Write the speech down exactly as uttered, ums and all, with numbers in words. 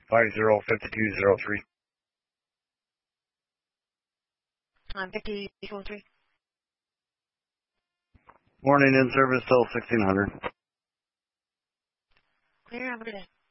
five zero five two zero three. I'm fifty equal three. Morning in service till sixteen hundred. Clear, have a good day.